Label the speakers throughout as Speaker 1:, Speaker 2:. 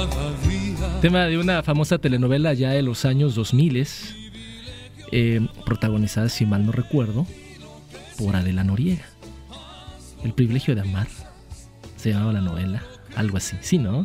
Speaker 1: Tema de una famosa telenovela ya de los años 2000, protagonizada, si mal no recuerdo, por Adela Noriega. El privilegio de amar se llamaba la novela, algo así, ¿sí, no?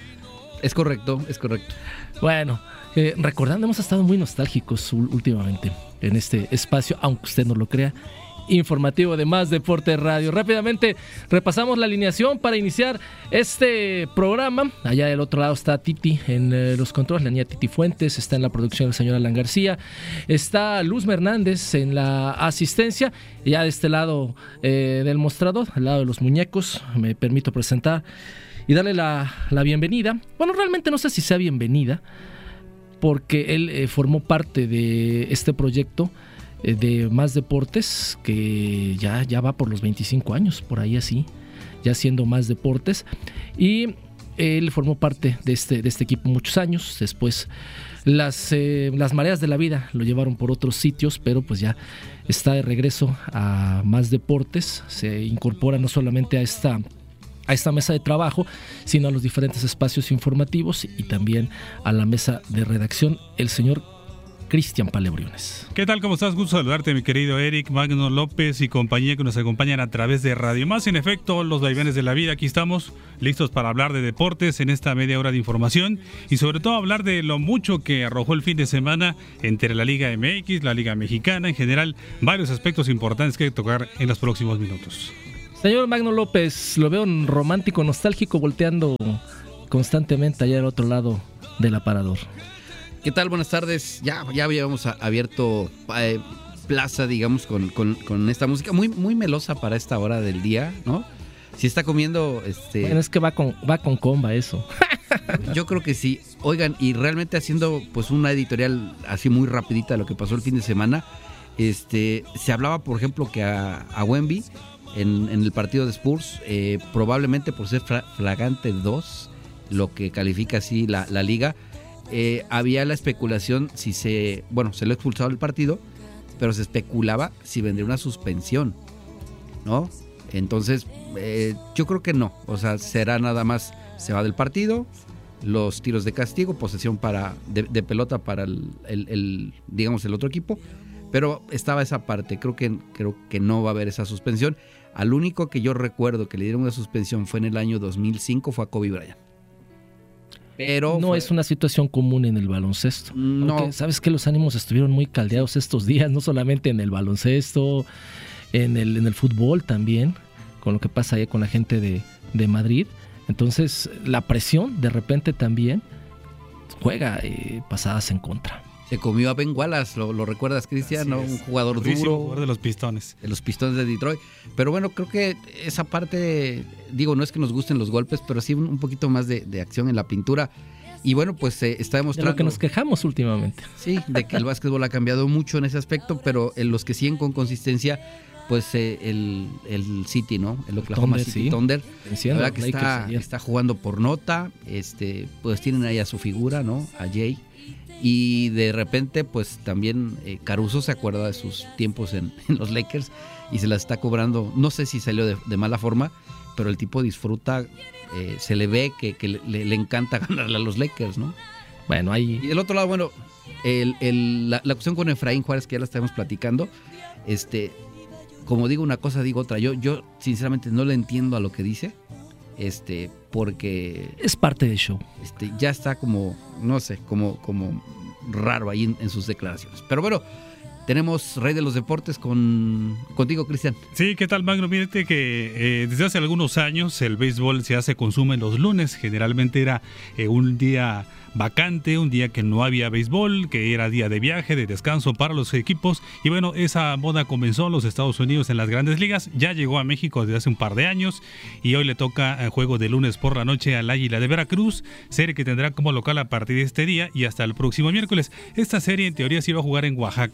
Speaker 2: Es correcto, es correcto.
Speaker 1: Bueno, recordando, hemos estado muy nostálgicos últimamente en este espacio, aunque usted no lo crea, informativo de Más Deporte Radio. Rápidamente repasamos la alineación para iniciar este programa. Allá del otro lado está Titi en los controles, la niña Titi Fuentes, está en la producción el señor Alan García, está Luz Hernández en la asistencia, y ya de este lado del mostrador, al lado de los muñecos, me permito presentar y darle la bienvenida. Bueno, realmente no sé si sea bienvenida, porque él formó parte de este proyecto de Más Deportes, que ya va por los 25 años, por ahí así, ya haciendo Más Deportes, y él formó parte de este equipo muchos años. Después las mareas de la vida lo llevaron por otros sitios, pero pues ya está de regreso a Más Deportes, se incorpora no solamente a esta mesa de trabajo, sino a los diferentes espacios informativos y también a la mesa de redacción, el señor Cristian Palebriones.
Speaker 3: ¿Qué tal? ¿Cómo estás? Gusto saludarte, mi querido Eric, Magno López y compañía que nos acompañan a través de Radio Más. En efecto, los vaivenes de la vida, aquí estamos listos para hablar de deportes en esta media hora de información y sobre todo hablar de lo mucho que arrojó el fin de semana entre la Liga MX, la Liga Mexicana, en general, varios aspectos importantes que tocar en los próximos minutos.
Speaker 1: Señor Magno López, lo veo romántico, nostálgico, volteando constantemente allá al otro lado del aparador.
Speaker 2: ¿Qué tal? Buenas tardes. Ya habíamos abierto plaza, digamos, con esta música muy melosa para esta hora del día, ¿no? Si está comiendo...
Speaker 1: Bueno, es que va con comba eso.
Speaker 2: Yo creo que sí. Oigan, y realmente haciendo pues una editorial así muy rapidita de lo que pasó el fin de semana, se hablaba, por ejemplo, que a Wemby en el partido de Spurs, probablemente por ser flagrante 2, lo que califica así la liga, había la especulación si se lo ha expulsado del partido, pero se especulaba si vendría una suspensión, ¿no? Entonces, yo creo que no, o sea, será nada más, se va del partido, los tiros de castigo, posesión de pelota para el otro equipo, pero estaba esa parte. Creo que no va a haber esa suspensión. Al único que yo recuerdo que le dieron una suspensión fue en el año 2005, fue a Kobe Bryant. Pero
Speaker 1: no es una situación común en el baloncesto.
Speaker 2: No.
Speaker 1: Aunque, sabes que los ánimos estuvieron muy caldeados estos días, no solamente en el baloncesto, en el fútbol también, con lo que pasa ahí con la gente de Madrid. Entonces, la presión de repente también juega pasadas en contra.
Speaker 2: Se comió a Ben Wallace, ¿lo recuerdas, Cristian? ¿No? Un jugador duro.
Speaker 3: Jugador de los Pistones.
Speaker 2: De los Pistones de Detroit. Pero bueno, creo que esa parte, digo, no es que nos gusten los golpes, pero sí un poquito más de acción en la pintura. Y bueno, pues está demostrando...
Speaker 1: De lo que nos quejamos últimamente.
Speaker 2: Sí, de que el básquetbol ha cambiado mucho en ese aspecto, pero en los que siguen con consistencia, pues el City, ¿no? El Oklahoma
Speaker 1: Thunder,
Speaker 2: City
Speaker 1: sí.
Speaker 2: Thunder.
Speaker 1: Venciendo
Speaker 2: La verdad que está jugando por nota, pues tienen ahí a su figura, ¿no? A Jay. Y de repente, pues también Caruso se acuerda de sus tiempos en los Lakers y se la está cobrando. No sé si salió de mala forma, pero el tipo disfruta, se le ve que le encanta ganarle a los Lakers, ¿no?
Speaker 1: Bueno, ahí...
Speaker 2: Y del otro lado, bueno, la cuestión con Efraín Juárez, que ya la estamos platicando, como digo una cosa, digo otra. Yo sinceramente no le entiendo a lo que dice, porque...
Speaker 1: Es parte del show.
Speaker 2: Ya está como, no sé, como raro ahí en sus declaraciones. Pero bueno, tenemos Rey de los Deportes contigo, Cristian.
Speaker 3: Sí, ¿qué tal, Magno? Fíjate que desde hace algunos años el béisbol se consume los lunes. Generalmente era un día vacante, un día que no había béisbol, que era día de viaje, de descanso para los equipos. Y bueno, esa moda comenzó en los Estados Unidos en las grandes ligas, ya llegó a México desde hace un par de años y hoy le toca el juego de lunes por la noche al Águila de Veracruz, serie que tendrá como local a partir de este día y hasta el próximo miércoles. Esta serie en teoría se iba a jugar en Oaxaca,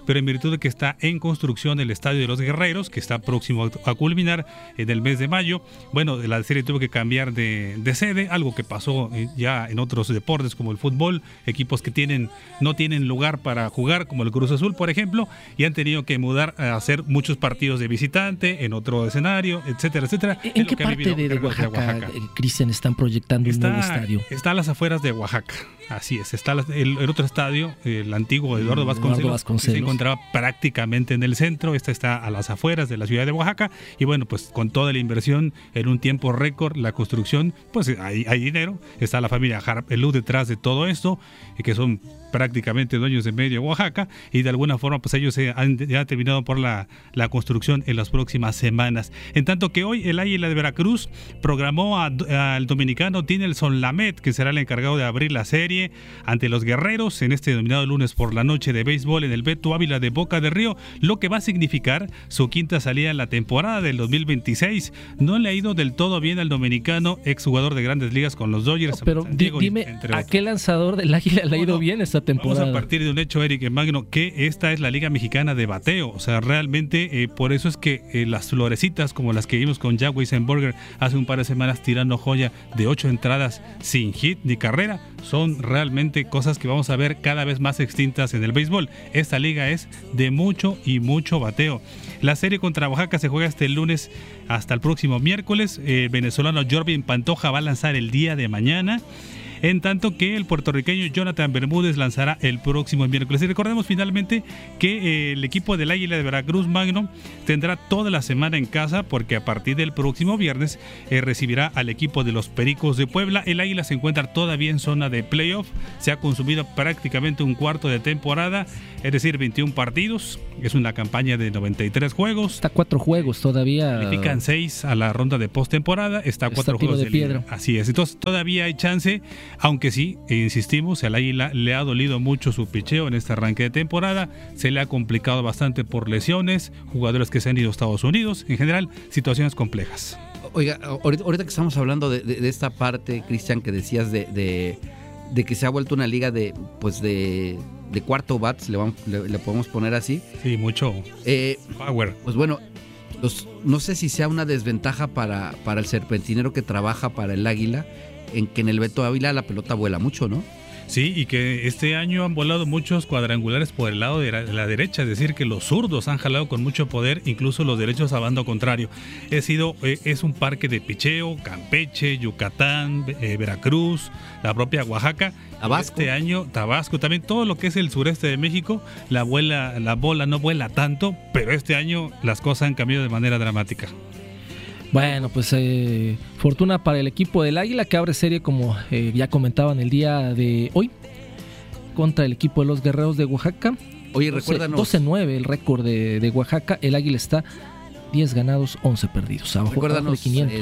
Speaker 3: pero en virtud de que está en construcción el Estadio de los Guerreros, que está próximo a culminar en el mes de mayo, bueno, la serie tuvo que cambiar de sede, algo que pasó ya en otros deportes como el fútbol, equipos que no tienen lugar para jugar, como el Cruz Azul, por ejemplo, y han tenido que mudar a hacer muchos partidos de visitante en otro escenario, etcétera, etcétera.
Speaker 1: ¿En qué parte de Oaxaca, Cristian, están proyectando un nuevo estadio?
Speaker 3: Está a las afueras de Oaxaca, así es. Está el otro estadio, el antiguo Eduardo Vasconcelos, que se encontraba prácticamente en el centro. Está a las afueras de la ciudad de Oaxaca, y bueno, pues con toda la inversión en un tiempo récord, la construcción, pues hay dinero. Está la familia Harpelú detrás de todo esto, que son prácticamente dueños de medio Oaxaca, y de alguna forma pues ellos han ya terminado por la construcción en las próximas semanas. En tanto que hoy el Águila de Veracruz programó al dominicano Dinelson Lamet, que será el encargado de abrir la serie ante los Guerreros en este denominado lunes por la noche de béisbol en el Beto Ávila de Boca del Río, lo que va a significar su quinta salida en la temporada del 2026. No le ha ido del todo bien al dominicano, exjugador de Grandes Ligas con los Dodgers.
Speaker 1: Pero dime, ¿a qué lanzador del Águila le ha ido bien esta temporada?
Speaker 3: Vamos a partir de un hecho, Eric Magno, que esta es la Liga Mexicana de bateo. O sea, realmente por eso es que las florecitas como las que vimos con Jack Weisenberger hace un par de semanas tirando joya de 8 entradas sin hit ni carrera, son realmente cosas que vamos a ver cada vez más extintas en el béisbol. Esta liga es de mucho y mucho bateo. La serie contra Oaxaca se juega este lunes hasta el próximo miércoles. El venezolano Jorvin Pantoja va a lanzar el día de mañana, en tanto que el puertorriqueño Jonathan Bermúdez lanzará el próximo miércoles. Y recordemos finalmente que el equipo del Águila de Veracruz, Magno, tendrá toda la semana en casa, porque a partir del próximo viernes recibirá al equipo de los Pericos de Puebla. El Águila se encuentra todavía en zona de playoff, se ha consumido prácticamente un cuarto de temporada, es decir, 21 partidos, es una campaña de 93 juegos.
Speaker 1: Está 4 juegos todavía.
Speaker 3: Califican 6 a la ronda de postemporada, está 4 juegos
Speaker 1: de piedra.
Speaker 3: Así es, entonces todavía hay chance. Aunque sí, insistimos, al Águila le ha dolido mucho su picheo en este arranque de temporada, se le ha complicado bastante por lesiones, jugadores que se han ido a Estados Unidos, en general, situaciones complejas.
Speaker 2: Oiga, ahorita que estamos hablando de esta parte, Cristian, que decías de que se ha vuelto una liga de cuarto bats, le podemos poner así.
Speaker 3: Sí, mucho power.
Speaker 2: Pues bueno, no sé si sea una desventaja para el serpentinero que trabaja para el Águila, en que en el Beto Ávila la pelota vuela mucho, ¿no?
Speaker 3: Sí, y que este año han volado muchos cuadrangulares por el lado de la derecha, es decir, que los zurdos han jalado con mucho poder, incluso los derechos a bando contrario. Es un parque de picheo, Campeche, Yucatán, Veracruz, la propia Oaxaca.
Speaker 2: Tabasco.
Speaker 3: Este año, Tabasco, también todo lo que es el sureste de México, la bola no vuela tanto, pero este año las cosas han cambiado de manera dramática.
Speaker 1: Bueno, pues fortuna para el equipo del Águila, que abre serie, como ya comentaban el día de hoy, contra el equipo de los Guerreros de Oaxaca.
Speaker 2: Oye, recuérdanos.
Speaker 1: 12-9 el récord de Oaxaca. El Águila está 10 ganados, 11 perdidos.
Speaker 2: Recuérdanos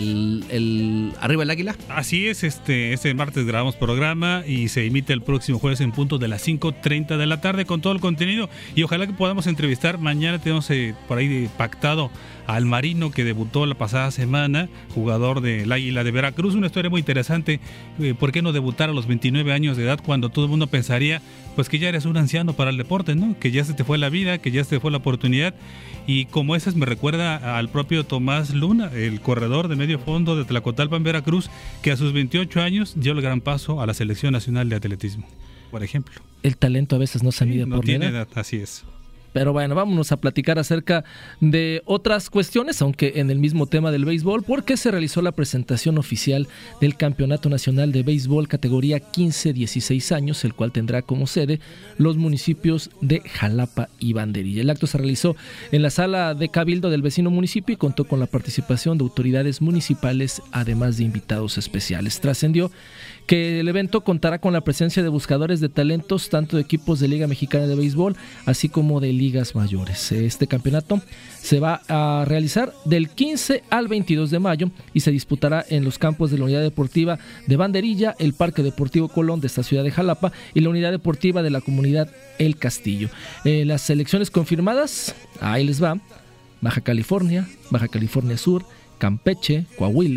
Speaker 2: el arriba el Águila.
Speaker 3: Así es, este martes grabamos programa y se emite el próximo jueves en punto de las 5:30 de la tarde con todo el contenido, y ojalá que podamos entrevistar. Mañana tenemos por ahí pactado al Marino, que debutó la pasada semana, jugador del Águila de Veracruz. Una historia muy interesante. ¿Por qué no debutar a los 29 años de edad cuando todo el mundo pensaría pues que ya eres un anciano para el deporte, ¿no? Que ya se te fue la vida, que ya se te fue la oportunidad? Y como esas me recuerda al propio Tomás Luna, el corredor de medio fondo de Tlacotalpan, Veracruz, que a sus 28 años dio el gran paso a la Selección Nacional de Atletismo, por ejemplo.
Speaker 1: El talento a veces no se mide
Speaker 3: por tiene edad, así es.
Speaker 1: Pero bueno, vámonos a platicar acerca de otras cuestiones, aunque en el mismo tema del béisbol, porque se realizó la presentación oficial del Campeonato Nacional de Béisbol categoría 15-16 años, el cual tendrá como sede los municipios de Jalapa y Banderilla. El acto se realizó en la sala de cabildo del vecino municipio y contó con la participación de autoridades municipales, además de invitados especiales. Trascendió que el evento contará con la presencia de buscadores de talentos, tanto de equipos de Liga Mexicana de Béisbol, así como de ligas mayores. Este campeonato se va a realizar del 15 al 22 de mayo y se disputará en los campos de la Unidad Deportiva de Banderilla, el Parque Deportivo Colón de esta ciudad de Jalapa y la Unidad Deportiva de la comunidad El Castillo. Las selecciones confirmadas, ahí les va: Baja California Sur, Campeche, Coahuila,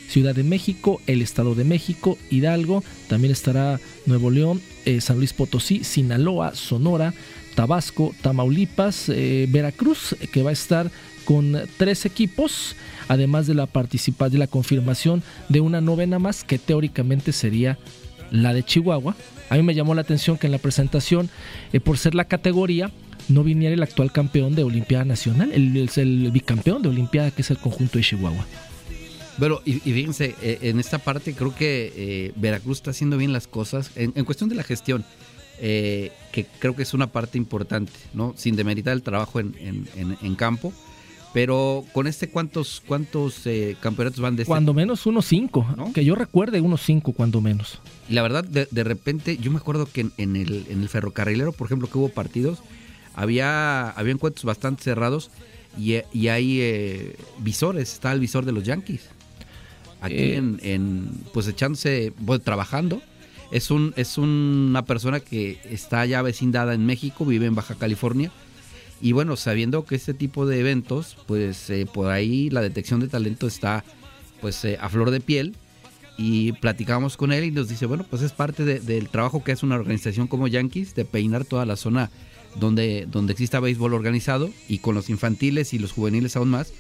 Speaker 1: Ciudad de México, el Estado de México, Hidalgo, también estará Nuevo León, San Luis Potosí, Sinaloa, Sonora, Tabasco, Tamaulipas, Veracruz, que va a estar con 3 equipos, además de la confirmación de una novena más, que teóricamente sería la de Chihuahua. A mí me llamó la atención que en la presentación, por ser la categoría, no viniera el actual campeón de Olimpiada Nacional, el bicampeón de Olimpiada, que es el conjunto de Chihuahua.
Speaker 2: Pero, y fíjense, en esta parte creo que Veracruz está haciendo bien las cosas, en cuestión de la gestión, que creo que es una parte importante, ¿no? Sin demeritar el trabajo en campo. Pero con ¿cuántos campeonatos van de este?
Speaker 1: Cuando menos unos 5, ¿no? Que yo recuerde unos 5 cuando menos.
Speaker 2: Y la verdad, de repente, yo me acuerdo que en el Ferrocarrilero, por ejemplo, que hubo partidos, había encuentros bastante cerrados y hay visores, está el visor de los Yankees. Aquí pues echándose, trabajando. Es una persona que está ya vecindada en México, vive en Baja California. Y bueno, sabiendo que este tipo de eventos, pues por ahí la detección de talento está pues a flor de piel. Y platicamos con él y nos dice, bueno, pues es parte del trabajo que hace una organización como Yankees, de peinar toda la zona donde exista béisbol organizado, y con los infantiles y los juveniles aún más.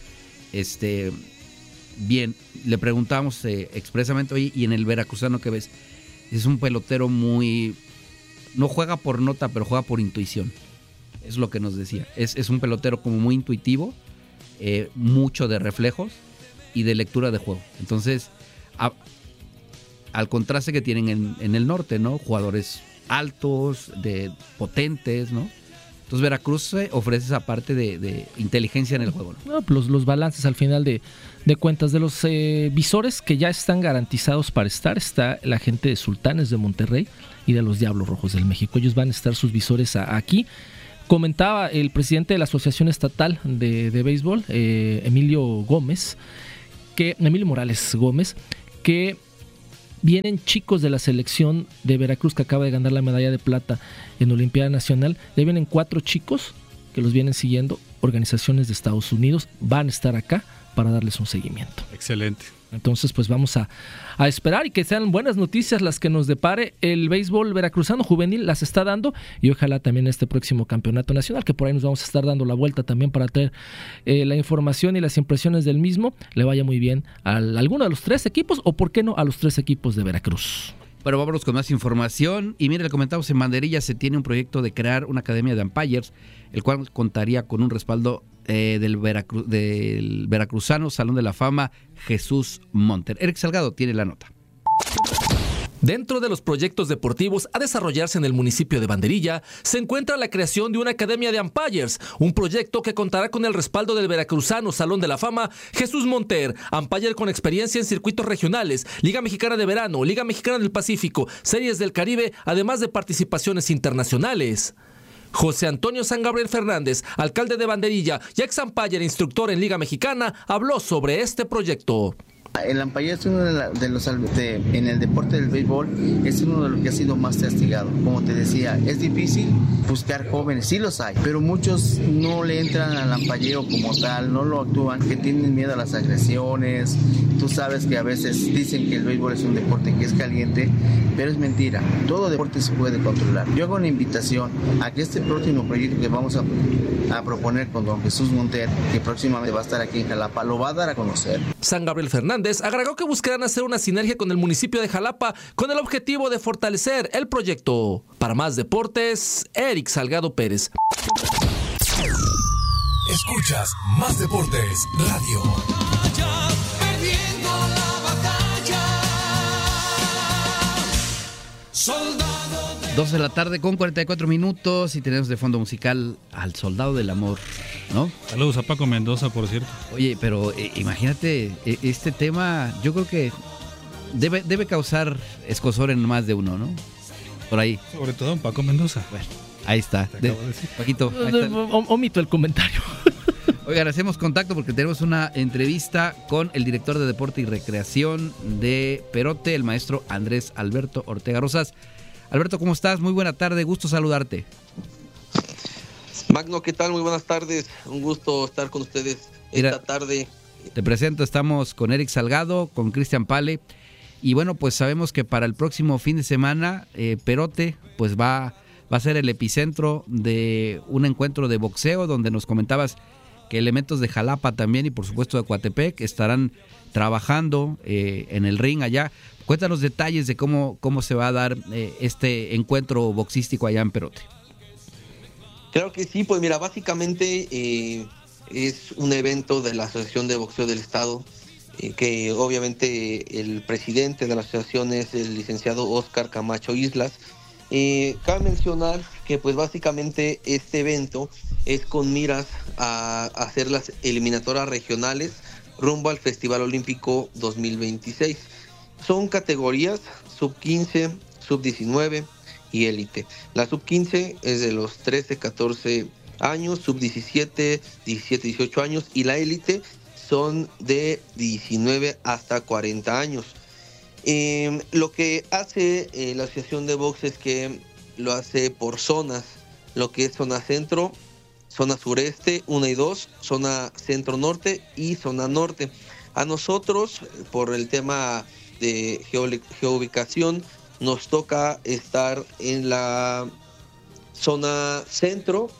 Speaker 2: Bien, le preguntamos expresamente, oye, y en el veracruzano, ¿qué ves? Es un pelotero no juega por nota, pero juega por intuición. Es lo que nos decía. Es un pelotero como muy intuitivo, mucho de reflejos y de lectura de juego. Entonces, al contraste que tienen en el norte, ¿no? Jugadores altos, potentes, ¿no? Entonces Veracruz ofrece esa parte de inteligencia en el juego, ¿no?
Speaker 1: No, pues los balances al final de cuentas de los visores que ya están garantizados para estar, está la gente de Sultanes de Monterrey y de los Diablos Rojos del México. Ellos van a estar sus visores aquí. Comentaba el presidente de la Asociación Estatal de Béisbol, Emilio Morales Gómez, que vienen chicos de la selección de Veracruz que acaba de ganar la medalla de plata en Olimpiada Nacional. Ya vienen 4 chicos que los vienen siguiendo, organizaciones de Estados Unidos, van a estar acá para darles un seguimiento.
Speaker 3: Excelente.
Speaker 1: Entonces, pues vamos a esperar y que sean buenas noticias las que nos depare el béisbol veracruzano juvenil, las está dando, y ojalá también este próximo campeonato nacional, que por ahí nos vamos a estar dando la vuelta también para traer la información y las impresiones del mismo, le vaya muy bien a alguno de los 3 equipos, o por qué no a los 3 equipos de Veracruz.
Speaker 2: Pero vámonos con más información. Y mire, le comentamos, en Banderilla se tiene un proyecto de crear una academia de umpires, el cual contaría con un respaldo del veracruzano Salón de la Fama Jesús Monter. Eric Salgado tiene la nota.
Speaker 4: Dentro de los proyectos deportivos a desarrollarse en el municipio de Banderilla se encuentra la creación de una academia de umpires, un proyecto que contará con el respaldo del veracruzano Salón de la Fama Jesús Monter, umpire con experiencia en circuitos regionales, Liga Mexicana de Verano, Liga Mexicana del Pacífico, Series del Caribe, además de participaciones internacionales. José Antonio San Gabriel Fernández, alcalde de Banderilla y ex umpire instructor en Liga Mexicana, habló sobre este proyecto.
Speaker 5: El umpire es uno en el deporte del béisbol, es uno de los que ha sido más castigado. Como te decía, es difícil buscar jóvenes, sí los hay, pero muchos no le entran al umpireo como tal, no lo actúan, que tienen miedo a las agresiones. Tú sabes que a veces dicen que el béisbol es un deporte que es caliente, pero es mentira, todo deporte se puede controlar. Yo hago una invitación a que este próximo proyecto que vamos a proponer con don Jesús Monter, que próximamente va a estar aquí en Jalapa, lo va a dar a conocer.
Speaker 4: San Gabriel Fernández agregó que buscarán hacer una sinergia con el municipio de Jalapa con el objetivo de fortalecer el proyecto. Para más deportes, Eric Salgado Pérez.
Speaker 6: Escuchas Más Deportes Radio.
Speaker 2: 2 de la tarde con 44 minutos y tenemos de fondo musical al Soldado del Amor, ¿no?
Speaker 3: Saludos a Paco Mendoza, por cierto.
Speaker 2: Oye, pero imagínate, este tema yo creo que debe causar escozor en más de uno, ¿no? Por ahí.
Speaker 3: Sobre todo en Paco Mendoza.
Speaker 2: Bueno, ahí está. Paquito, ahí está.
Speaker 1: Omito el comentario.
Speaker 2: Oigan, hacemos contacto porque tenemos una entrevista con el director de Deporte y Recreación de Perote, el maestro Andrés Alberto Ortega Rosas. Alberto, ¿cómo estás? Muy buena tarde, gusto saludarte.
Speaker 7: Magno, ¿qué tal? Muy buenas tardes, un gusto estar con ustedes esta tarde.
Speaker 2: Te presento, estamos con Eric Salgado, con Cristian Pale. Y bueno, pues sabemos que para el próximo fin de semana, Perote pues va a ser el epicentro de un encuentro de boxeo, donde nos comentabas que elementos de Jalapa también y por supuesto de Coatepec estarán trabajando en el ring allá. Cuéntanos detalles de cómo se va a dar este encuentro boxístico allá en Perote.
Speaker 7: Claro que sí, pues mira, básicamente es un evento de la Asociación de Boxeo del Estado, que obviamente el presidente de la asociación es el licenciado Óscar Camacho Islas. Cabe mencionar que pues básicamente este evento es con miras a hacer las eliminatorias regionales rumbo al Festival Olímpico 2026. Son categorías sub-15, sub-19 y élite. La sub-15 es de los 13, 14 años, sub-17, 17, 18 años, y la élite son de 19 hasta 40 años. Lo que hace la Asociación de Box es que lo hace por zonas, lo que es zona centro, zona sureste 1 y 2, zona centro norte y zona norte. A nosotros, por el tema de geoubicación, nos toca estar en la zona centro,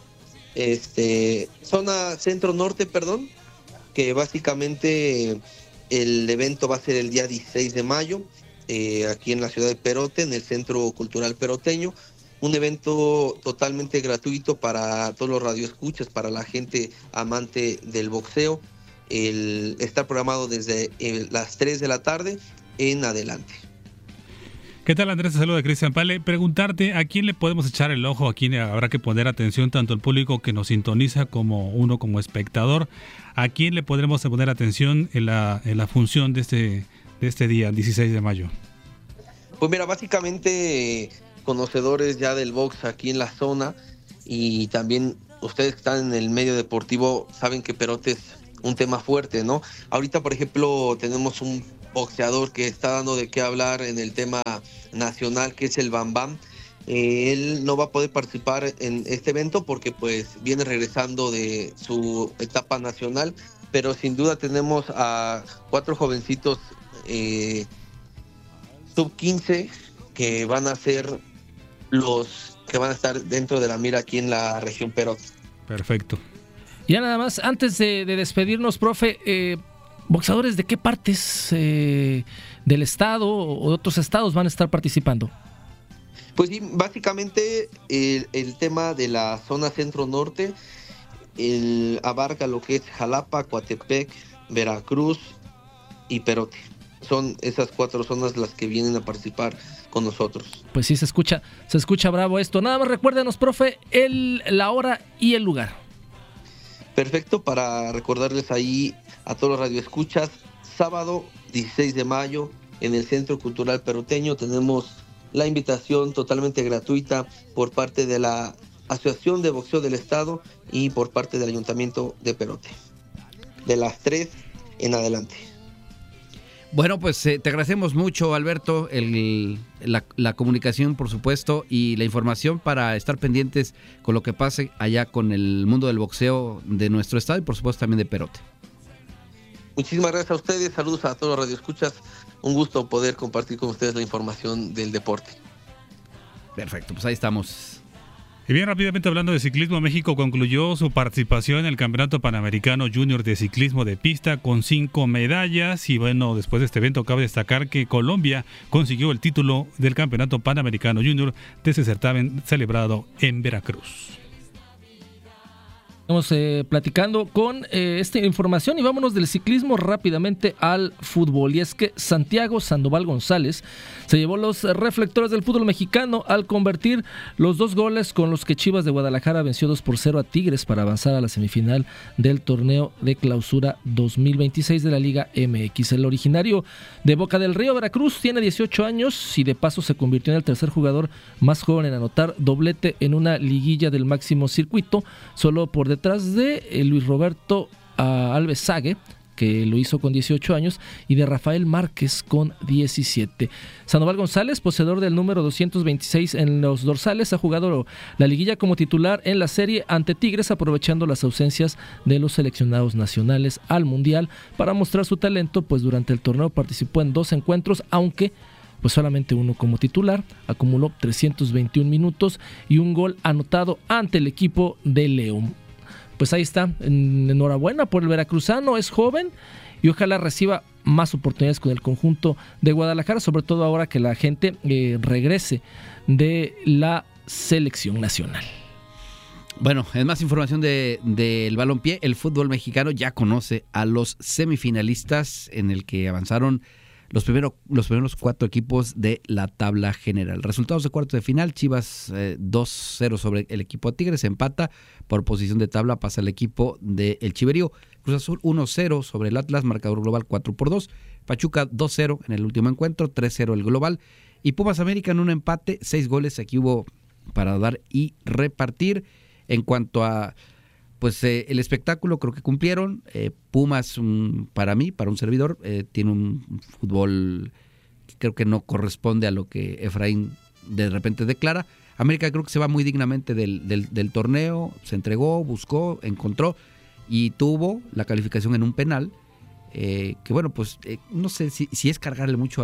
Speaker 7: zona centro norte, perdón, que básicamente el evento va a ser el día 16 de mayo, aquí en la ciudad de Perote, en el Centro Cultural Peroteño. Un evento totalmente gratuito para todos los radioescuchas, para la gente amante del boxeo. Está programado desde las 3 de la tarde en adelante.
Speaker 3: ¿Qué tal, Andrés? Te saluda Cristian Pale. Preguntarte, ¿a quién le podemos echar el ojo? ¿A quién habrá que poner atención, tanto el público que nos sintoniza como uno como espectador? ¿A quién le podremos poner atención en la función de este día, 16 de mayo?
Speaker 7: Pues mira, básicamente conocedores ya del box aquí en la zona, y también ustedes que están en el medio deportivo saben que Perote es un tema fuerte, ¿no? Ahorita, por ejemplo, tenemos un boxeador que está dando de qué hablar en el tema nacional, que es el Bam Bam. Él no va a poder participar en este evento porque pues viene regresando de su etapa nacional, pero sin duda tenemos a 4 jovencitos sub-15 que van a ser los que van a estar dentro de la mira aquí en la región Perote.
Speaker 3: Perfecto.
Speaker 1: Ya nada más, antes de despedirnos, profe, ¿boxeadores de qué partes del estado o de otros estados van a estar participando?
Speaker 7: Pues sí, básicamente el tema de la zona centro-norte abarca lo que es Jalapa, Coatepec, Veracruz y Perote. Son esas 4 zonas las que vienen a participar con nosotros.
Speaker 1: Pues sí, se escucha bravo esto. Nada más recuérdenos, profe, la hora y el lugar.
Speaker 7: Perfecto, para recordarles ahí a todos los radioescuchas, sábado 16 de mayo en el Centro Cultural Peroteño tenemos la invitación totalmente gratuita por parte de la Asociación de Boxeo del Estado y por parte del Ayuntamiento de Perote, de las 3 en adelante.
Speaker 2: Bueno, pues te agradecemos mucho, Alberto, la comunicación, por supuesto, y la información para estar pendientes con lo que pase allá con el mundo del boxeo de nuestro estado y, por supuesto, también de Perote.
Speaker 7: Muchísimas gracias a ustedes, saludos a todos los radioescuchas, un gusto poder compartir con ustedes la información del deporte.
Speaker 2: Perfecto, pues ahí estamos.
Speaker 3: Y bien, rápidamente hablando de ciclismo, México concluyó su participación en el Campeonato Panamericano Junior de Ciclismo de Pista con 5 medallas. Y bueno, después de este evento cabe destacar que Colombia consiguió el título del Campeonato Panamericano Junior de ese certamen celebrado en Veracruz.
Speaker 1: Estamos platicando con esta información y vámonos del ciclismo rápidamente al fútbol. Y es que Santiago Sandoval González se llevó los reflectores del fútbol mexicano al convertir los 2 goles con los que Chivas de Guadalajara venció 2-0 a Tigres para avanzar a la semifinal del torneo de clausura 2026 de la Liga MX. El originario de Boca del Río, Veracruz, tiene 18 años y de paso se convirtió en el tercer jugador más joven en anotar doblete en una liguilla del máximo circuito, solo por detrás de Luis Roberto Alves Sague, que lo hizo con 18 años, y de Rafael Márquez con 17. Sandoval González, poseedor del número 226 en los dorsales, ha jugado la liguilla como titular en la serie ante Tigres, aprovechando las ausencias de los seleccionados nacionales al Mundial para mostrar su talento, pues durante el torneo participó en 2 encuentros, aunque pues solamente uno como titular. Acumuló 321 minutos y un gol anotado ante el equipo de León. Pues ahí está, enhorabuena por el veracruzano, es joven y ojalá reciba más oportunidades con el conjunto de Guadalajara, sobre todo ahora que la gente regrese de la selección nacional.
Speaker 2: Bueno, en más información del balompié, el fútbol mexicano ya conoce a los semifinalistas en el que avanzaron los primeros 4 equipos de la tabla general. Resultados de cuartos de final: Chivas 2-0 sobre el equipo de Tigres, empata. Por posición de tabla pasa el equipo del Chiverío. Cruz Azul 1-0 sobre el Atlas, marcador global 4-2. Pachuca 2-0 en el último encuentro, 3-0 el global. Y Pumas América en un empate, 6 goles aquí hubo para dar y repartir. En cuanto a pues el espectáculo, creo que cumplieron. Pumas, para mí, para un servidor, tiene un fútbol que creo que no corresponde a lo que Efraín de repente declara. América creo que se va muy dignamente del torneo, se entregó, buscó, encontró y tuvo la calificación en un penal. Que bueno, pues no sé si es cargarle mucho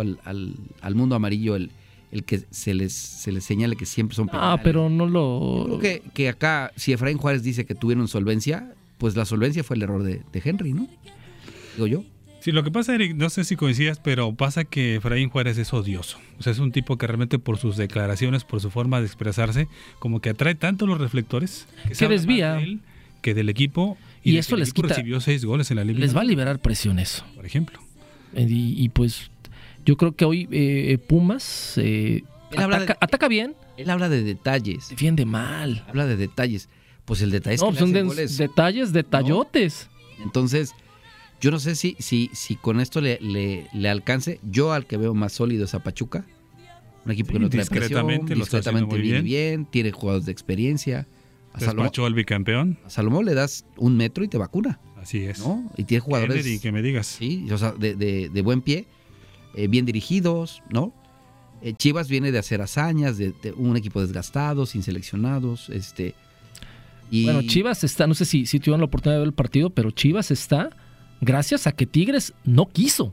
Speaker 2: al mundo amarillo el que se les señale que siempre son penales.
Speaker 1: Pero no lo...
Speaker 2: Yo creo que acá, si Efraín Juárez dice que tuvieron solvencia, pues la solvencia fue el error de Henry, ¿no? Digo yo.
Speaker 3: Sí, lo que pasa, Eric, no sé si coincidas, pero pasa que Efraín Juárez es odioso. O sea, es un tipo que realmente por sus declaraciones, por su forma de expresarse, como que atrae tanto los reflectores,
Speaker 1: que desvía
Speaker 3: de él, que del equipo,
Speaker 1: y eso les quita,
Speaker 3: recibió 6 goles en la liga.
Speaker 1: Les va a liberar presión eso.
Speaker 3: Por ejemplo.
Speaker 1: Y pues yo creo que hoy Pumas ataca bien.
Speaker 2: Él habla de detalles.
Speaker 1: Defiende mal.
Speaker 2: Habla de detalles. Pues el detalle es que
Speaker 1: son
Speaker 2: goles,
Speaker 1: detalles, detallotes.
Speaker 2: ¿no? Entonces, yo no sé si con esto le alcance. Yo al que veo más sólido es a Pachuca. Un equipo que no trae presión, discretamente viene bien, tiene jugadores de experiencia.
Speaker 3: Despachó al bicampeón.
Speaker 2: A Salomón le das 1 metro y te vacuna.
Speaker 3: Así es.
Speaker 2: ¿No? Y tiene jugadores...
Speaker 3: Kennedy, que me digas.
Speaker 2: Sí, o sea, de buen pie, bien dirigidos, ¿no? Chivas viene de hacer hazañas, de un equipo desgastado, sin seleccionados, y...
Speaker 1: Bueno, Chivas está, no sé si tuvieron la oportunidad de ver el partido, pero Chivas está gracias a que Tigres no quiso,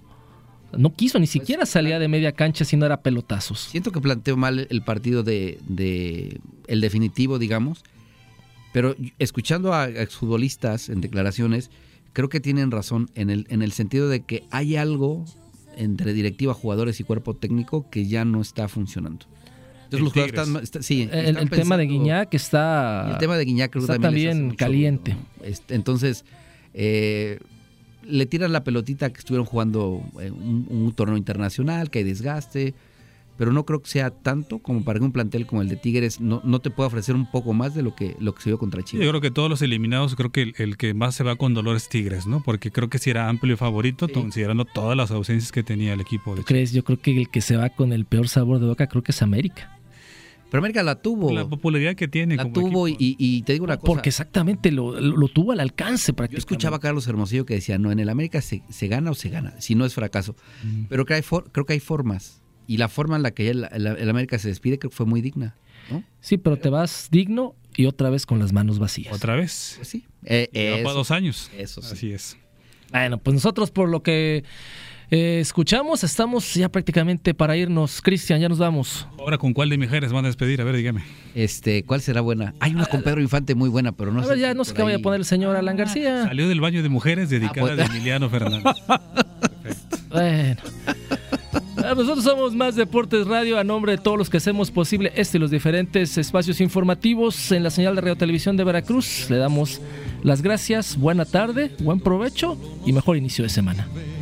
Speaker 1: ni siquiera salía de media cancha si no era pelotazos.
Speaker 2: Siento que planteo mal el partido de el definitivo, digamos, pero escuchando a exfutbolistas en declaraciones, creo que tienen razón en el sentido de que hay algo entre directiva, jugadores y cuerpo técnico que ya no está funcionando. Entonces los jugadores están
Speaker 1: el tema de Guiñac está...
Speaker 2: El tema de Guiñac creo
Speaker 1: está también caliente.
Speaker 2: Entonces, le tiran la pelotita que estuvieron jugando un torneo internacional, que hay desgaste, pero no creo que sea tanto como para que un plantel como el de Tigres no te pueda ofrecer un poco más de lo que se vio contra Chivas.
Speaker 3: Yo creo que todos los eliminados, creo que el que más se va con dolor es Tigres, ¿no? Porque creo que sí era amplio favorito, sí, considerando todas las ausencias que tenía el equipo de
Speaker 1: Chivas. Yo creo que el que se va con el peor sabor de boca creo que es América.
Speaker 2: Pero América la tuvo.
Speaker 3: La popularidad que tiene.
Speaker 2: La tuvo y te digo una cosa.
Speaker 1: Porque exactamente lo tuvo al alcance prácticamente.
Speaker 2: Yo escuchaba a Carlos Hermosillo que decía, no, en el América se gana o se gana, si no es fracaso. Pero creo que hay formas. Y la forma en la que el América se despide creo que fue muy digna, ¿no?
Speaker 1: Sí, pero te vas digno y otra vez con las manos vacías.
Speaker 3: ¿Otra vez?
Speaker 2: Pues sí.
Speaker 3: Lleva 2 años.
Speaker 2: Eso sí.
Speaker 3: Así es.
Speaker 1: Bueno, pues nosotros por lo que escuchamos, estamos ya prácticamente para irnos. Cristian, ya nos vamos.
Speaker 3: Ahora, ¿con cuál de mujeres van a despedir? A ver, dígame.
Speaker 2: ¿Cuál será buena? Hay una con Pedro Infante muy buena, pero no sé.
Speaker 1: A ver, ya no sé qué vaya a poner el señor Alan García.
Speaker 3: Salió del baño de mujeres dedicada a Emiliano Fernández. Perfecto.
Speaker 1: Bueno. Nosotros somos Más Deportes Radio, a nombre de todos los que hacemos posible y los diferentes espacios informativos en la señal de Radio Televisión de Veracruz. Le damos las gracias, buena tarde, buen provecho y mejor inicio de semana.